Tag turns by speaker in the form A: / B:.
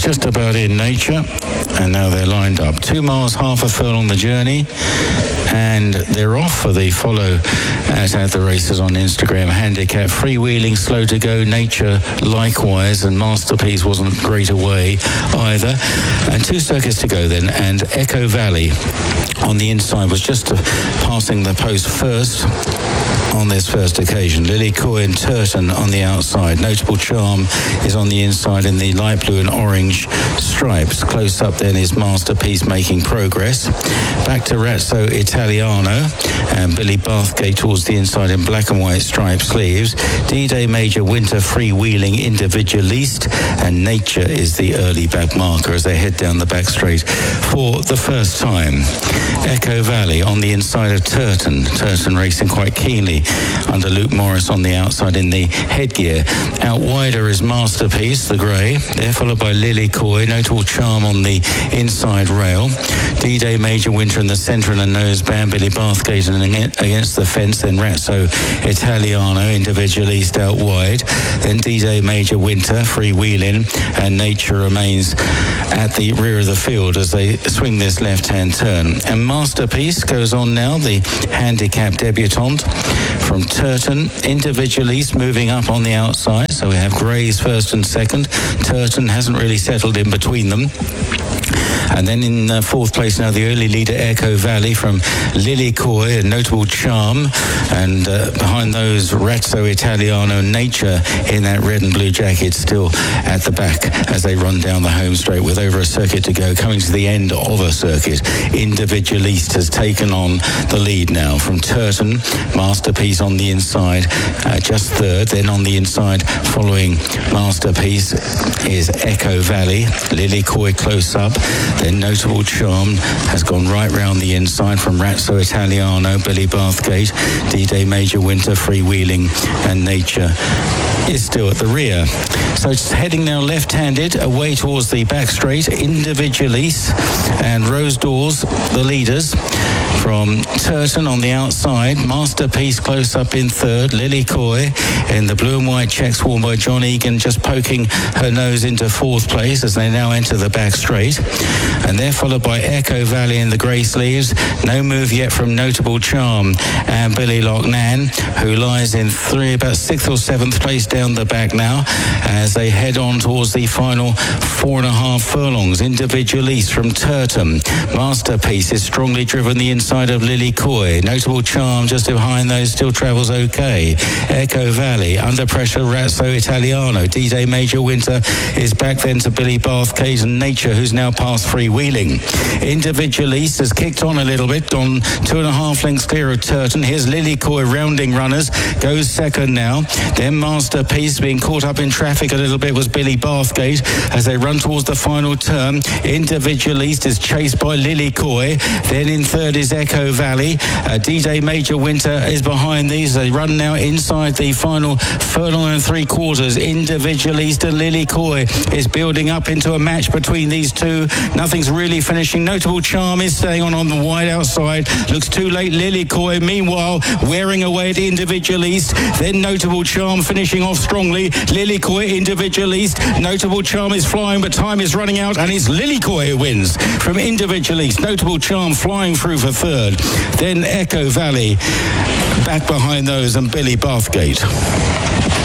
A: just about in Nature, and now they're lined up. 2 miles, half a furlong the journey, and they're off for the follow at the races on Instagram. Handicap, Freewheeling, Slow to Go, Nature likewise, and Masterpiece wasn't great away either. And 2 circuits to go then, and Echo Valley on the inside was just passing the post first on this first occasion. Lily Coy and Turton on the outside. Notable Charm is on the inside in the light blue and orange stripes. Close up then is Masterpiece making progress. Back to Razzo Italiano and Billy Bathgate towards the inside in black and white striped sleeves. D-Day Major Winter Freewheeling Individualist, and Nature is the early back marker as they head down the back straight for the first time. Echo Valley on the inside of Turton. Turton racing quite keenly under Luke Morris on the outside in the headgear. Out wider is Masterpiece, the grey. They're followed by Lily Coy, Notable Charm on the inside rail. D-Day Major Winter in the centre and the noseband. Billy Bathgate and against the fence. Then Razzo Italiano, Individualist out wide. Then D-Day Major Winter, Freewheeling, and Nature remains at the rear of the field as they swing this left-hand turn. And Masterpiece goes on now, the handicap debutante from Turton. Individualist moving up on the outside, so we have Grays first and second. Turton hasn't really settled in between them. And then in fourth place now, the early leader Echo Valley from Lily Coy and Notable Charm, and behind those Razzo Italiano, Nature in that red and blue jacket still at the back as they run down the home straight with over a circuit to go. Coming to the end of a circuit, Individualist has taken on the lead now from Turton. Masterpiece on the inside, just third. Then on the inside following Masterpiece is Echo Valley. Lily Coy close up. Then Notable Charm has gone right round the inside from Razzo Italiano, Billy Bathgate, D-Day Major Winter, Freewheeling, and Nature is still at the rear. So it's heading now left-handed away towards the back straight. Individualist and Rose Dawes, the leaders. From Turton on the outside, Masterpiece close up in third, Lily Coy in the blue and white checks worn by John Egan just poking her nose into fourth place as they now enter the back straight. And they're followed by Echo Valley in the grey sleeves. No move yet from Notable Charm and Billy Lochnan, who lies in about 6th or 7th place down the back now as they head on towards the final 4.5 furlongs. Individualist from Turton. Masterpiece is strongly driven the inside of Lily Coy. Notable Charm just behind those still travels okay. Echo Valley under pressure, Razzo Italiano. D-Day Major Winter is back then to Billy Bathgate and Nature, who's now past Freewheeling. Individualist has kicked on a little bit, on 2.5 lengths clear of Turton. Here's Lily Coy rounding runners, goes second now. Then Masterpiece being caught up in traffic a little bit was Billy Bathgate as they run towards the final turn. Individualist is chased by Lily Coy. Then in third is Echo Valley. D-Day Major Winter is behind these. They run now inside the final furlong and 3/4. Individualist and Lily Coy is building up into a match between these two. Nothing's really finishing. Notable Charm is staying on the wide outside. Looks too late. Lily Coy, meanwhile, wearing away at Individualist. Then Notable Charm finishing off strongly. Lily Coy, Individualist. Notable Charm is flying, but time is running out, and it's Lily Coy who wins from Individualist. Notable Charm flying through for third. Then Echo Valley back behind those and Billy Bathgate.